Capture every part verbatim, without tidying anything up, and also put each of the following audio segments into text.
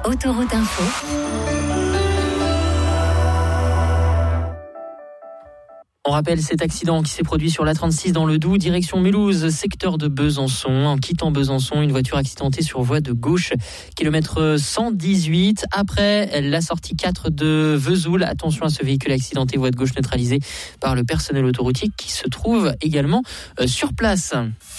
Autoroute Info. On rappelle cet accident qui s'est produit sur l'A trente-six dans le Doubs, direction Mulhouse, secteur de Besançon. En quittant Besançon, une voiture accidentée sur voie de gauche, kilomètre cent dix-huit. Après la sortie quatre de Vesoul, attention à ce véhicule accidenté, voie de gauche neutralisée par le personnel autoroutier qui se trouve également sur place.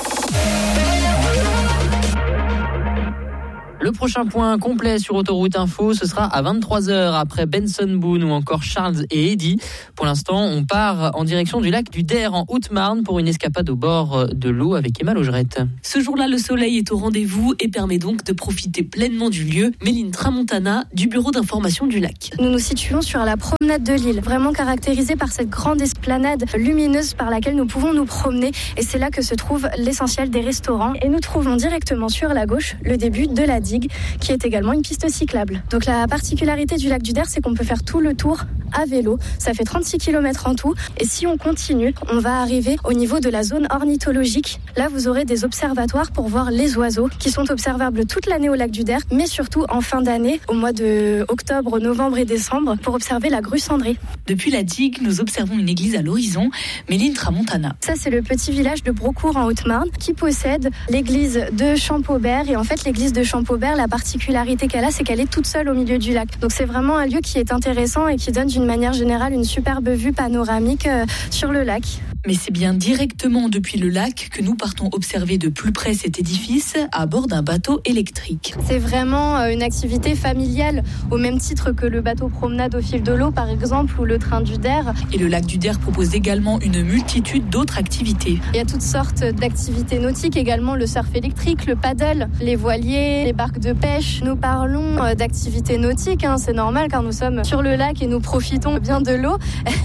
Le prochain point complet sur Autoroute Info, ce sera à vingt-trois heures après Benson Boone ou encore Charles et Eddie. Pour l'instant, on part en direction du lac du Der en Haute-Marne pour une escapade au bord de l'eau avec Emma Laugerette. Ce jour-là, le soleil est au rendez-vous et permet donc de profiter pleinement du lieu. Méline Tramontana du bureau d'information du lac. Nous nous situons sur la promenade de l'île, vraiment caractérisée par cette grande esplanade lumineuse par laquelle nous pouvons nous promener. Et c'est là que se trouve l'essentiel des restaurants. Et nous trouvons directement sur la gauche le début de la digue, qui est également une piste cyclable. Donc la particularité du lac du Der, c'est qu'on peut faire tout le tour à vélo. Ça fait trente-six kilomètres en tout. Et si on continue, on va arriver au niveau de la zone ornithologique. Là, vous aurez des observatoires pour voir les oiseaux qui sont observables toute l'année au lac du Der, mais surtout en fin d'année, au mois de octobre, novembre et décembre, pour observer la grue cendrée. Depuis la digue, nous observons une église à l'horizon, Méline Tramontana. Ça, c'est le petit village de Brocourt en Haute-Marne qui possède l'église de Champaubert. Et en fait, l'église de Champaubert, la particularité qu'elle a, c'est qu'elle est toute seule au milieu du lac. Donc c'est vraiment un lieu qui est intéressant et qui donne d'une manière générale une superbe vue panoramique euh, sur le lac. Mais c'est bien directement depuis le lac que nous partons observer de plus près cet édifice à bord d'un bateau électrique. C'est vraiment une activité familiale au même titre que le bateau promenade au fil de l'eau par exemple ou le train du Der. Et le lac du Der propose également une multitude d'autres activités. Il y a toutes sortes d'activités nautiques, également le surf électrique, le paddle, les voiliers, les barques de pêche. Nous parlons d'activités nautiques, hein, c'est normal car nous sommes sur le lac et nous profitons bien de l'eau.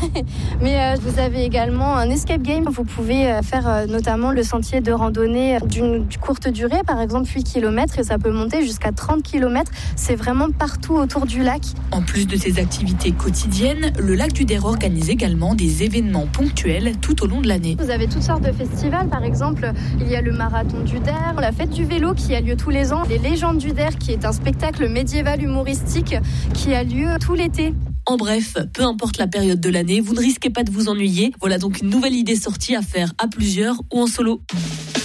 Mais euh, vous avez également un escape game. Vous pouvez faire notamment le sentier de randonnée d'une courte durée, par exemple huit kilomètres, et ça peut monter jusqu'à trente kilomètres. C'est vraiment partout autour du lac. En plus de ces activités quotidiennes, le lac du Der organise également des événements ponctuels tout au long de l'année. Vous avez toutes sortes de festivals, par exemple, il y a le marathon du Der, la fête du vélo qui a lieu tous les ans, les légendes du Der qui est un spectacle médiéval humoristique qui a lieu tout l'été. En bref, peu importe la période de l'année, vous ne risquez pas de vous ennuyer. Voilà donc une nouvelle idée sortie à faire à plusieurs ou en solo.